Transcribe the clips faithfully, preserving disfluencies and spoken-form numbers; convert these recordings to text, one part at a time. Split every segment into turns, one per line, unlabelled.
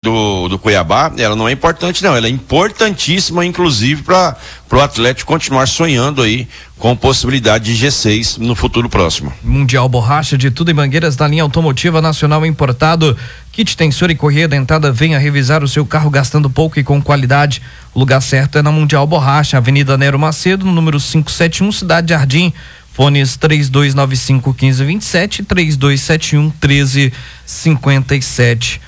do, do Cuiabá, ela não é importante não, ela é importantíssima inclusive para o Atlético continuar sonhando aí com possibilidade de G seis no futuro próximo.
Mundial Borracha, de tudo em Mangueiras, da linha automotiva nacional importado. Kit tensor e correia dentada, venha revisar o seu carro gastando pouco e com qualidade. O lugar certo é na Mundial Borracha, Avenida Nero Macedo, número quinhentos e setenta e um, Cidade Jardim. Fones três dois nove cinco, um cinco dois sete, três dois sete um, um três cinco sete.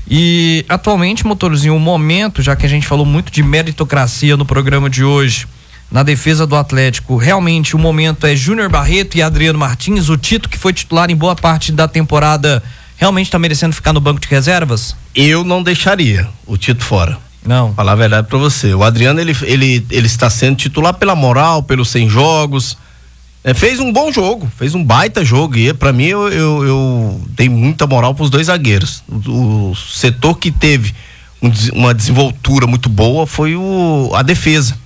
E atualmente, motorzinho, o momento, já que a gente falou muito de meritocracia no programa de hoje, na defesa do Atlético, realmente o momento é Júnior Barreto e Adriano Martins. O Tito, que foi titular em boa parte da temporada, realmente está merecendo ficar no banco de reservas?
Eu não deixaria o Tito fora.
Não.
Falar a verdade pra você. O Adriano, ele, ele, ele está sendo titular pela moral, pelos cem jogos. É, fez um bom jogo, fez um baita jogo. E pra mim, eu, eu, eu dei muita moral pros dois zagueiros. O, o setor que teve um, uma desenvoltura muito boa foi o, a defesa.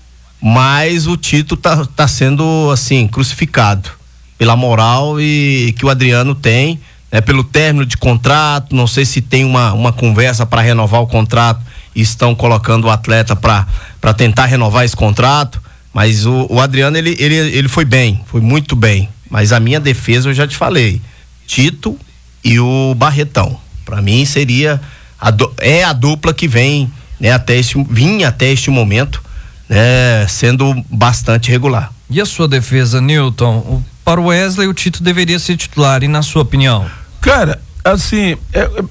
Mas o Tito tá, tá sendo, assim, crucificado pela moral e que o Adriano tem, né, pelo término de contrato. Não sei se tem uma, uma conversa para renovar o contrato e estão colocando o atleta para tentar renovar esse contrato. Mas o, o Adriano, ele, ele, ele foi bem, foi muito bem. Mas a minha defesa, eu já te falei, Tito e o Barretão. Para mim seria, a, é a dupla que vem, né, até este, vinha até este momento, né, sendo bastante regular.
E a sua defesa, Newton? Para o Wesley, o Tito deveria ser titular, e na sua opinião?
Cara, assim, é, é,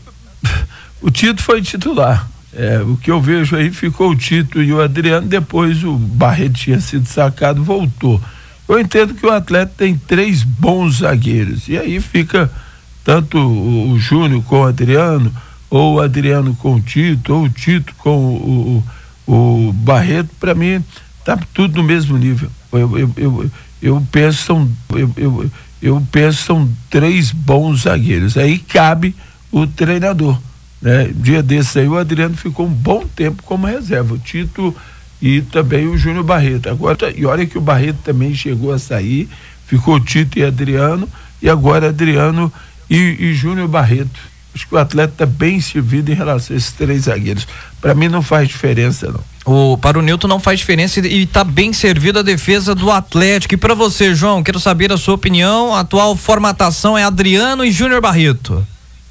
o Tito foi titular. É, o que eu vejo aí, ficou o Tito e o Adriano, depois o Barreto tinha sido sacado, voltou. Eu entendo que o Atlético tem três bons zagueiros, e aí fica tanto o, o Júnior com o Adriano, ou o Adriano com o Tito, ou o Tito com o, o, o Barreto. Para mim tá tudo no mesmo nível. Eu, eu, eu, eu penso são eu, eu, eu penso são três bons zagueiros, aí cabe o treinador. Né? Dia desse aí o Adriano ficou um bom tempo como reserva, o Tito e também o Júnior Barreto. Agora, e olha que o Barreto também chegou a sair, ficou Tito e Adriano, e agora Adriano e, e Júnior Barreto. Acho que o atleta está bem servido em relação a esses três zagueiros. Para mim não faz diferença, não.
O, para o Newton não faz diferença e está bem servido a defesa do Atlético. E para você, João, quero saber a sua opinião. A atual formatação é Adriano e Júnior Barreto.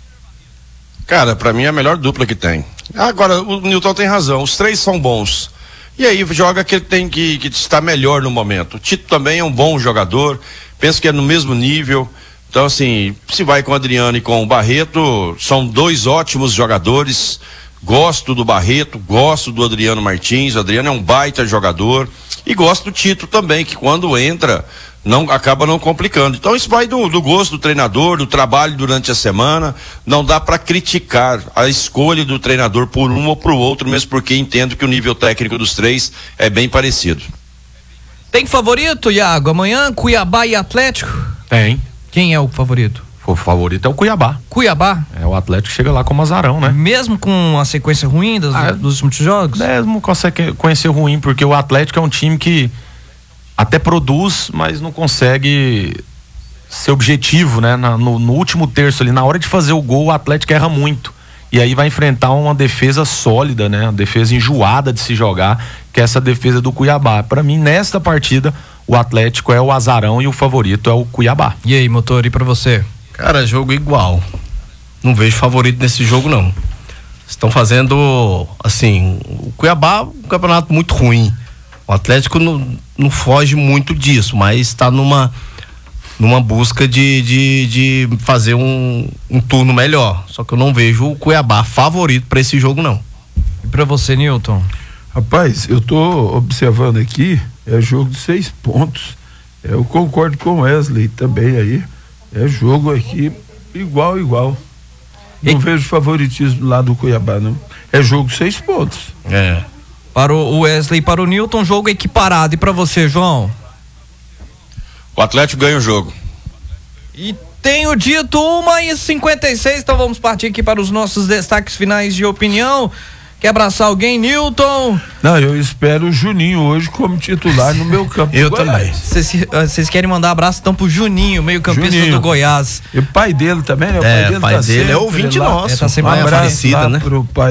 Cara, pra mim é a melhor dupla que tem. Agora, o Newton tem razão, os três são bons. E aí joga que ele tem que, que estar melhor no momento. O Tito também é um bom jogador, penso que é no mesmo nível. Então, assim, se vai com o Adriano e com o Barreto, são dois ótimos jogadores. Gosto do Barreto, gosto do Adriano Martins. O Adriano é um baita jogador. E gosto do Tito também, que quando entra, não acaba não complicando. Então isso vai do, do gosto do treinador, do trabalho durante a semana. Não dá para criticar a escolha do treinador por um ou pro outro, mesmo porque entendo que o nível técnico dos três é bem parecido.
Tem favorito, Iago? Amanhã, Cuiabá e Atlético?
Tem.
Quem é o favorito?
O favorito é o Cuiabá.
Cuiabá?
É, o Atlético chega lá como azarão, né?
Mesmo com a sequência ruim dos, ah, dos últimos jogos?
Mesmo com a sequência ruim, porque o Atlético é um time que até produz, mas não consegue ser objetivo, né? Na, no, no último terço ali, na hora de fazer o gol, o Atlético erra muito. E aí vai enfrentar uma defesa sólida, né? Uma defesa enjoada de se jogar, que é essa defesa do Cuiabá. Pra mim, nesta partida, o Atlético é o azarão e o favorito é o Cuiabá.
E aí, motor, e pra você?
Cara, jogo igual. Não vejo favorito nesse jogo, não. Estão fazendo, assim, o Cuiabá é um campeonato muito ruim. O Atlético não, não foge muito disso, mas está numa, numa busca de, de, de fazer um, um turno melhor. Só que eu não vejo o Cuiabá favorito para esse jogo, não.
E para você, Newton?
Rapaz, eu tô observando aqui, é jogo de seis pontos. Eu concordo com o Wesley também aí. É jogo aqui igual, igual. Não e... vejo favoritismo lá do Cuiabá, não. É jogo de seis pontos.
É.
Para o Wesley e para o Newton, jogo equiparado. E para você, João?
O Atlético ganha o jogo.
E tenho dito uma e cinquenta e seis, então vamos partir aqui para os nossos destaques finais de opinião. Quer abraçar alguém, Newton?
Não, eu espero o Juninho hoje como titular no meu campo.
Eu também.
Vocês querem mandar abraço então pro Juninho, meio campista do Goiás.
E o pai dele também, né? O
é,
pai dele,
pai
tá
dele é ouvinte nosso.
É, tá sempre
um abraço
aparecida,
lá
né?
Pro pai